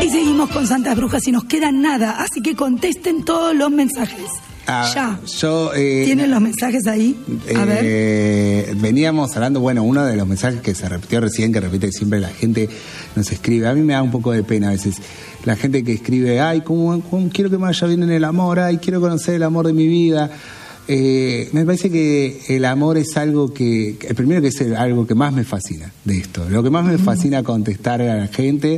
Y seguimos con Santas Brujas y nos queda nada, así que contesten todos los mensajes. Ya. ¿Tienen los mensajes ahí? A ver. Veníamos hablando, bueno, uno de los mensajes que se repitió recién, que repite siempre la gente nos escribe. A mí me da un poco de pena a veces. La gente que escribe, ay, ¿cómo quiero que me vaya bien en el amor? Ay, quiero conocer el amor de mi vida. Me parece que el amor es algo que, primero que es algo que más me fascina de esto. Lo que más me fascina contestar a la gente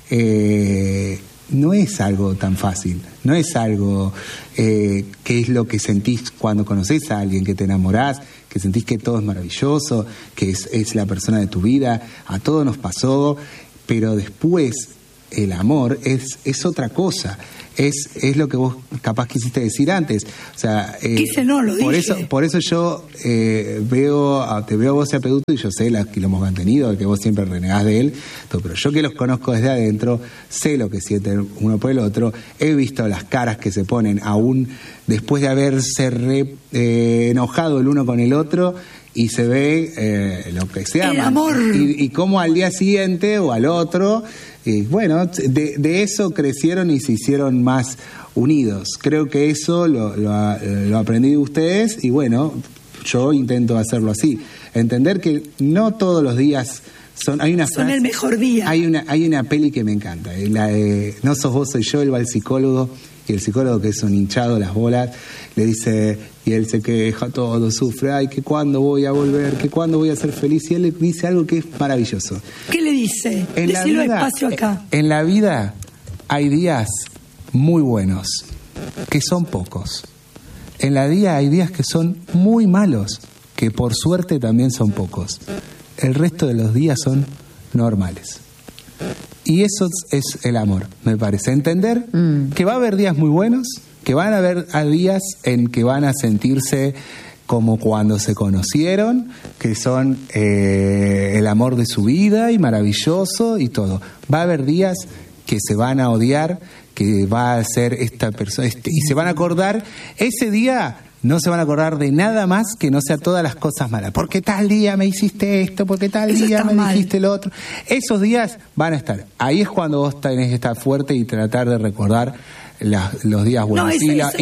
no es algo tan fácil, no es algo que es lo que sentís cuando conocés a alguien, que te enamorás, que sentís que todo es maravilloso, que es la persona de tu vida. A todos nos pasó, pero después el amor es otra cosa. Es lo que vos capaz quisiste decir antes. O sea, no, lo dije. Por eso yo te veo a vos y a Peduto, y yo sé que lo hemos mantenido, que vos siempre renegás de él, todo, pero yo que los conozco desde adentro, sé lo que sienten uno por el otro, he visto las caras que se ponen aún después de haberse enojado el uno con el otro, y se ve lo que se ama. El amor. Y cómo al día siguiente o al otro... bueno, de eso crecieron y se hicieron más unidos. Creo que eso lo aprendí de ustedes, y bueno, yo intento hacerlo así. Entender que no todos los días son el mejor día. Hay una peli que me encanta, la de No sos vos, soy yo. Él va al psicólogo, y el psicólogo, que es un hinchado las bolas, le dice, y él se queja todo, sufre, ay, que cuándo voy a volver, que cuándo voy a ser feliz, y él le dice algo que es maravilloso. ¿Qué le dice? Decilo despacio acá. En la vida hay días muy buenos, que son pocos. En la vida hay días que son muy malos, que por suerte también son pocos. El resto de los días son normales. Y eso es el amor, me parece. Entender que va a haber días muy buenos, que van a haber días en que van a sentirse como cuando se conocieron, que son el amor de su vida y maravilloso y todo. Va a haber días que se van a odiar, que va a ser esta persona, y se van a acordar, ese día no se van a acordar de nada más que no sea todas las cosas malas. Porque tal día me hiciste esto, porque tal día me dijiste lo otro. Esos días van a estar. Ahí es cuando vos tenés que estar fuerte y tratar de recordar los días buenos.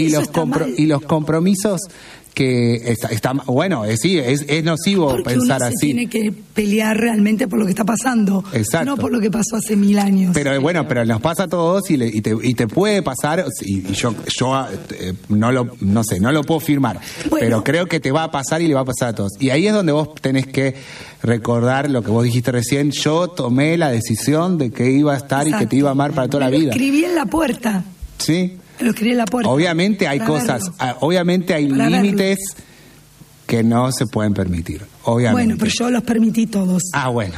Y los compromisos que está bueno, sí, es nocivo porque pensar uno así. Tiene que pelear realmente por lo que está pasando. Exacto. No por lo que pasó hace 1000 años. Pero bueno, pero nos pasa a todos, y te puede pasar, y yo no lo puedo firmar, bueno, pero creo que te va a pasar y le va a pasar a todos. Y ahí es donde vos tenés que recordar lo que vos dijiste recién. Yo tomé la decisión de que iba a estar, exacto, y que te iba a amar para toda la vida. Lo escribí en la puerta. Sí. Lo escribí en la puerta. Obviamente hay cosas, obviamente hay límites que no se pueden permitir, obviamente. Bueno, pero yo los permití todos. Bueno.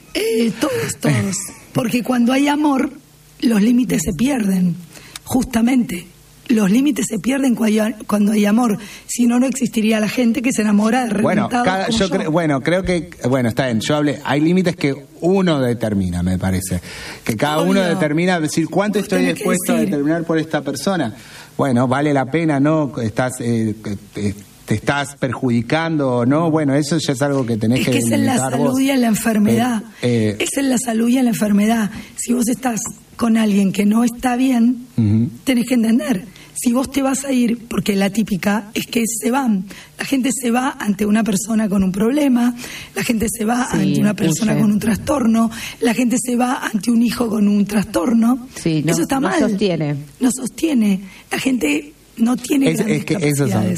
Todos. Porque cuando hay amor, los límites se pierden. Justamente. Los límites se pierden cuando hay amor. Si no, no existiría la gente que se enamora de reventados. Creo que está bien. Hay límites que uno determina, me parece. Que cada uno determina, decir, ¿cuánto estoy dispuesto a determinar por esta persona? Bueno, vale la pena, ¿no? Te estás perjudicando o no. Bueno, eso ya es algo que tenés que delimitar. Es que es en la salud y en la enfermedad. Es en la salud y en la enfermedad. Si vos estás con alguien que no está bien, tenés que entender. Si vos te vas a ir, porque la típica es que se van. La gente se va ante una persona con un problema, la gente se va ante una persona con un trastorno, la gente se va ante un hijo con un trastorno. Sí, eso está mal. No sostiene. La gente no tiene grandes capacidades.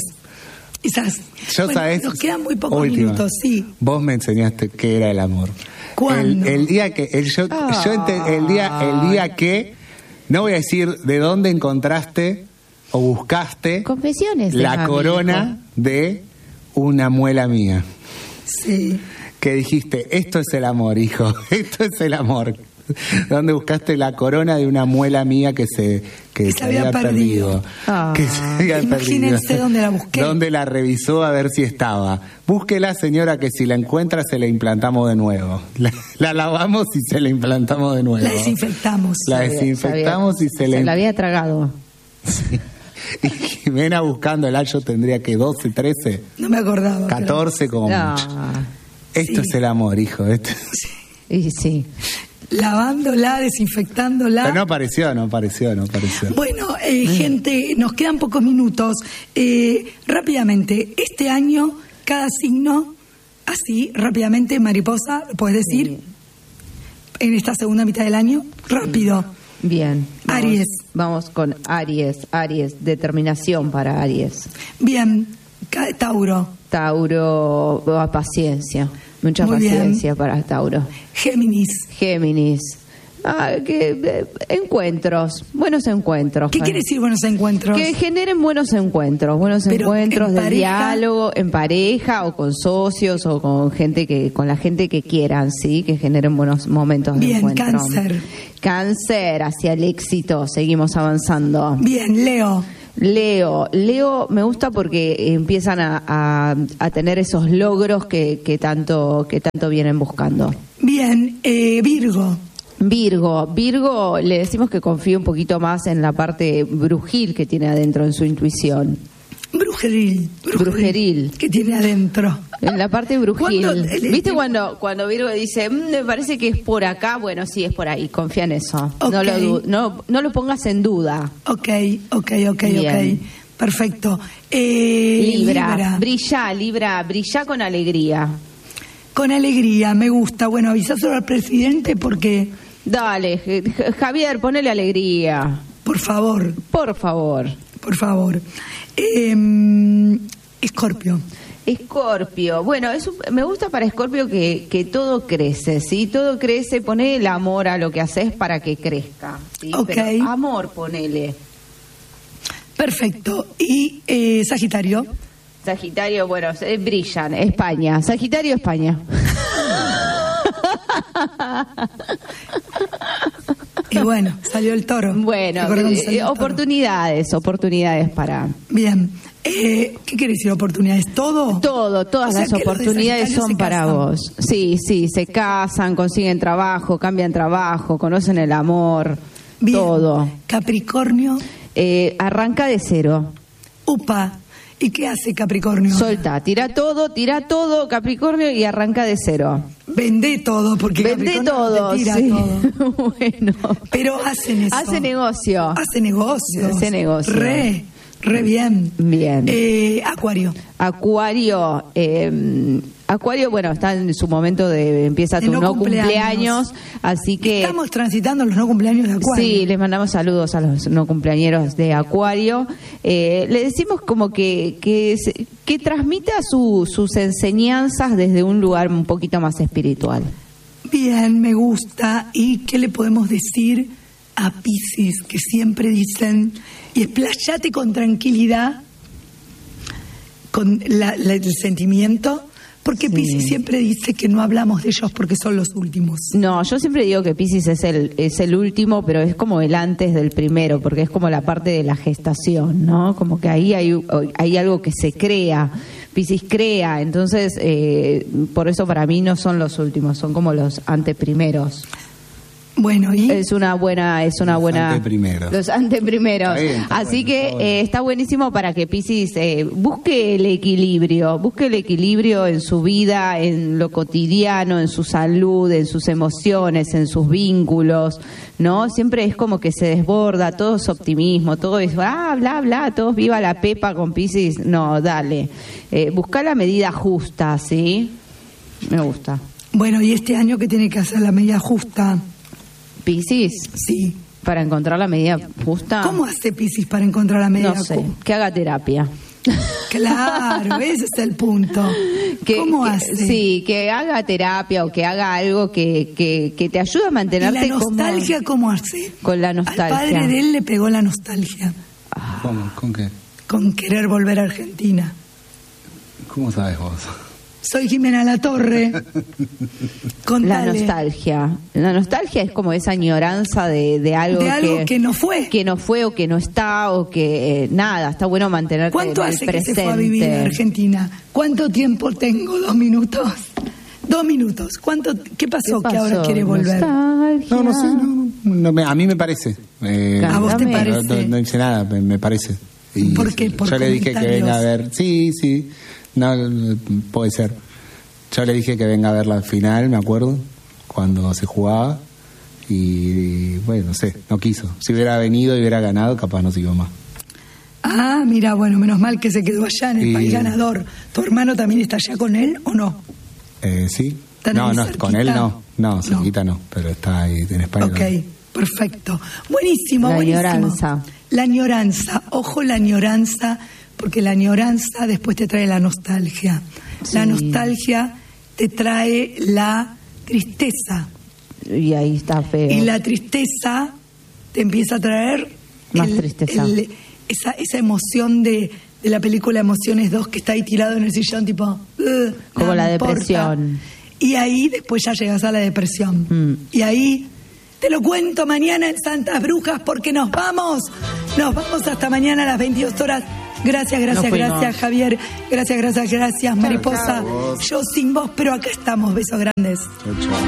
Nos quedan muy pocos minutos, sí. Vos me enseñaste qué era el amor. ¿Cuándo? El día que el día que, no voy a decir de dónde encontraste o buscaste confesiones la corona de una muela mía. Sí. Que dijiste, esto es el amor, hijo, esto es el amor. ¿Dónde buscaste la corona de una muela mía que se había perdido? Imagínense dónde la busqué. ¿Dónde la revisó a ver si estaba? Búsquela, señora, que si la encuentra se la implantamos de nuevo. La lavamos y se la implantamos de nuevo. La desinfectamos. Y se la había tragado. Sí. Y Jimena buscando yo tendría que 12, 13. No me acordaba. 14 como mucho. Esto es el amor, hijo. Sí. lavándola, desinfectándola. Pero no apareció. Bueno, gente, nos quedan pocos minutos. Rápidamente, este año, cada signo, así, rápidamente, mariposa, ¿puedes decir? En esta segunda mitad del año, rápido. Bien. Aries. Vamos con Aries, determinación para Aries. Bien, Tauro. Tauro, paciencia, mucha paciencia para Tauro. Géminis. Encuentros, buenos encuentros. ¿Qué quiere decir buenos encuentros? Que generen buenos encuentros de diálogo en pareja o con socios o con la gente que quieran, sí, que generen buenos momentos de encuentro. Bien, Cáncer, hacia el éxito, seguimos avanzando. Bien, Leo, me gusta porque empiezan a tener esos logros que tanto vienen buscando. Bien, Virgo, le decimos que confíe un poquito más en la parte brujil que tiene adentro, en su intuición. Brujeril. Que tiene adentro. En la parte brujil. ¿Viste cuando Virgo dice, me parece que es por acá? Bueno, sí, es por ahí, confía en eso. Okay. No lo pongas en duda. Ok. Perfecto. Libra, brilla con alegría. Con alegría, me gusta. Bueno, avisáselo al presidente porque... Dale, Javier, ponele alegría. Por favor. Escorpio. Bueno, me gusta para Escorpio que todo crece, ¿sí? Todo crece, poné el amor a lo que haces para que crezca, ¿sí? Okay. Pero amor, ponele. Perfecto. ¿Y Sagitario? Sagitario, bueno, brillan, España. Sagitario, España. Y bueno, salió el toro. Bueno, oportunidades para... Bien. ¿Qué quiere decir oportunidades? ¿Todo? Todas las oportunidades son para vos. Sí, se casan, consiguen trabajo, cambian trabajo, conocen el amor. Bien. Todo. Capricornio. Arranca de cero. Upa. ¿Y qué hace Capricornio? Solta, tira todo, Capricornio, y arranca de cero. Vende todo, porque Vende todo, te tira sí. todo. Bueno. Pero hacen eso. Hace negocio. Re bien. Bien. Acuario. Acuario, bueno, está en su momento empieza tu no cumpleaños, así que... Estamos transitando los no cumpleaños de Acuario. Sí, les mandamos saludos a los no cumpleañeros de Acuario. Le decimos como que transmita sus enseñanzas desde un lugar un poquito más espiritual. Bien, me gusta. ¿Y qué le podemos decir a Piscis, que siempre dicen, y explayate con tranquilidad, con el sentimiento? Porque Piscis siempre dice que no hablamos de ellos porque son los últimos. No, yo siempre digo que Piscis es el último, pero es como el antes del primero, porque es como la parte de la gestación, ¿no? Como que ahí hay algo que se crea. Piscis crea, entonces por eso para mí no son los últimos, son como los anteprimeros. Bueno, y es una buena los anteprimeros. Así que está buenísimo para que Piscis busque el equilibrio en su vida, en lo cotidiano, en su salud, en sus emociones, en sus vínculos, ¿no? Siempre es como que se desborda, todo es optimismo, todo es bla bla, todos viva la pepa con Piscis. No, dale, busca la medida justa, ¿sí? Me gusta. Bueno, y este año que tiene que hacer la medida justa Piscis. Sí. Para encontrar la medida justa. ¿Cómo hace Piscis para encontrar la medida justa? No sé, que haga terapia. Claro, ese es el punto. ¿Cómo hace? Sí, que haga terapia o que haga algo que te ayude a mantenerte. ¿Y la nostalgia cómo hace? Con la nostalgia. Al padre de él le pegó la nostalgia. ¿Cómo? ¿Con qué? Con querer volver a Argentina. ¿Cómo sabes vos? Soy Jimena Latorre. La nostalgia. La nostalgia es como esa añoranza de algo, que no fue. Que no fue o que no está o que nada. Está bueno mantenerte ¿Cuánto en el hace presente? Que se fue a vivir a Argentina? ¿Cuánto tiempo tengo? 2 minutos. 2 minutos. ¿Qué pasó que ahora quiere volver? Nostalgia. No sé. A mí me parece. ¿A vos te parece? No dice nada, me parece. Y ¿Por qué? Yo le dije que venga a ver. Sí. No, puede ser. Yo le dije que venga a ver la final, me acuerdo, cuando se jugaba. y bueno, no sé, no quiso. Si hubiera venido y hubiera ganado, capaz no sigo más. Ah, mira, bueno, menos mal que se quedó allá en el país ganador. ¿Tu hermano también está allá con él o no? Sí. No, con él no, cerquita no, pero está ahí en España. Ok, perfecto. Buenísimo, buenísimo. La añoranza, ojo la añoranza, porque la añoranza después te trae la nostalgia. Sí. La nostalgia te trae la tristeza. Y ahí está feo. Y la tristeza te empieza a traer más tristeza. Esa emoción de la película Emociones 2 que está ahí tirado en el sillón tipo... como la depresión. Y ahí después ya llegas a la depresión. Y ahí te lo cuento mañana en Santas Brujas porque nos vamos hasta mañana a las 22 horas. Gracias Javier, gracias Mariposa. Yo sin vos, pero acá estamos. Besos grandes. Chau, chau.